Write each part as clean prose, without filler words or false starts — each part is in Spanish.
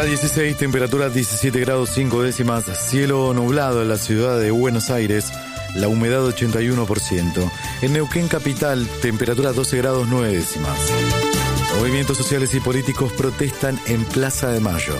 Hora 16, temperatura 17 grados 5 décimas, cielo nublado en la ciudad de Buenos Aires, la humedad 81%. En Neuquén capital, temperatura 12 grados 9 décimas. Movimientos sociales y políticos protestan en Plaza de Mayo.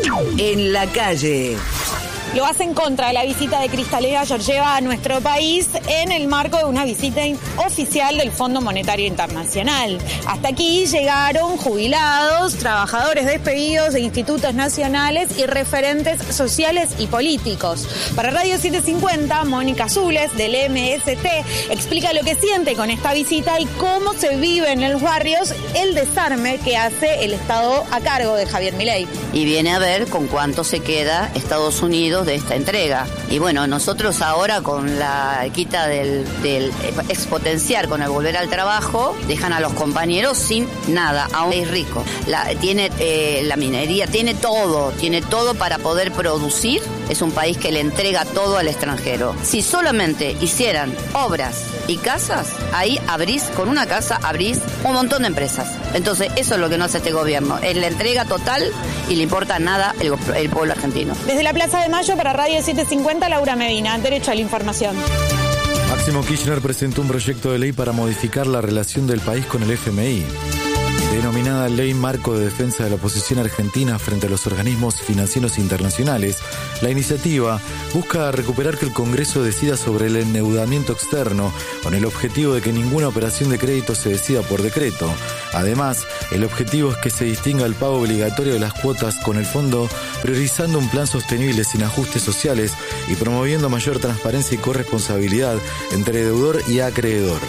En la calle. Lo hace en contra de la visita de Cristalina Georgieva a nuestro país en el marco de una visita oficial del Fondo Monetario Internacional. Hasta aquí llegaron jubilados, trabajadores despedidos de institutos nacionales y referentes sociales y políticos. Para Radio 750, Mónica Azules, del MST, explica lo que siente con esta visita y cómo se vive en los barrios el desarme que hace el Estado a cargo de Javier Milei. Y viene a ver con cuánto se queda Estados Unidos de esta entrega. Y bueno, nosotros ahora con la quita del expotenciar, con el volver al trabajo, dejan a los compañeros sin nada. Aún es rico. Tiene la minería, tiene todo para poder producir. Es un país que le entrega todo al extranjero. Si solamente hicieran obras y casas, ahí con una casa abrís un montón de empresas. Entonces eso es lo que no hace este gobierno. Es la entrega total y le importa nada el pueblo argentino. Desde la Plaza de Mayo para Radio 750, Laura Medina, derecho a la información. Máximo Kirchner presentó un proyecto de ley para modificar la relación del país con el FMI. Denominada Ley Marco de Defensa de la Oposición Argentina frente a los organismos financieros internacionales, la iniciativa busca recuperar que el Congreso decida sobre el endeudamiento externo con el objetivo de que ninguna operación de crédito se decida por decreto. Además, el objetivo es que se distinga el pago obligatorio de las cuotas con el fondo, priorizando un plan sostenible sin ajustes sociales y promoviendo mayor transparencia y corresponsabilidad entre deudor y acreedor.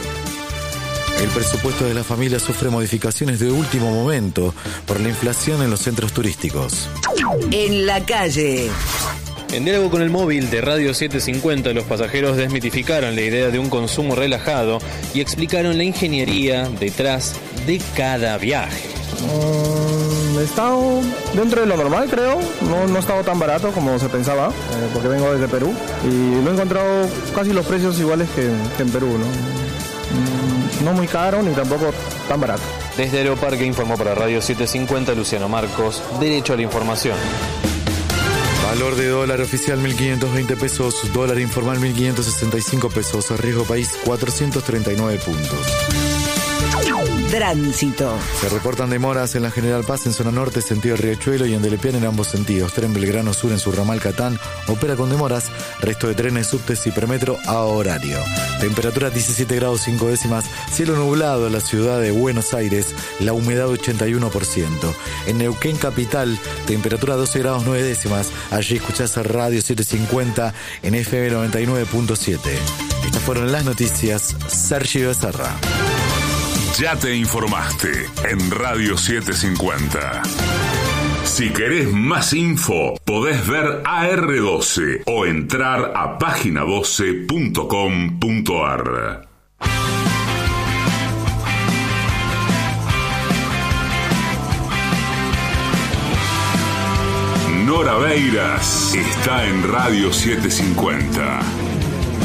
El presupuesto de la familia sufre modificaciones de último momento por la inflación en los centros turísticos. En la calle. En diálogo con el móvil de Radio 750, los pasajeros desmitificaron la idea de un consumo relajado y explicaron la ingeniería detrás de cada viaje. He estado dentro de lo normal, creo. No ha estado tan barato como se pensaba, porque vengo desde Perú. Y lo he encontrado casi los precios iguales que en Perú, ¿no? No muy caro ni tampoco tan barato. Desde Aeroparque informó para Radio 750 Luciano Marcos, derecho a la información. Valor de dólar oficial 1.520 pesos, dólar informal 1.565 pesos, riesgo país 439 puntos. Tránsito. Se reportan demoras en la General Paz en zona norte, sentido Riachuelo, y en Delepiane en ambos sentidos. Tren Belgrano Sur en su ramal Catán opera con demoras. Resto de trenes, subtes y premetro a horario. Temperatura 17 grados 5 décimas. Cielo nublado en la ciudad de Buenos Aires. La humedad 81%. En Neuquén capital, temperatura 12 grados 9 décimas. Allí escuchás a Radio 750 en FM 99.7. Estas fueron las noticias. Sergio Becerra. Ya te informaste en Radio 750. Si querés más info, podés ver AR12 o entrar a página12.com.ar. Nora Beiras está en Radio 750.